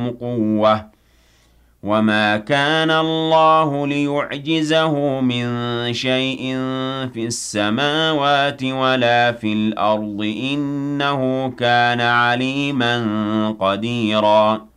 منهم قوة وما كان الله ليعجزه من شيء في السماوات ولا في الأرض إنه كان عليما قديرا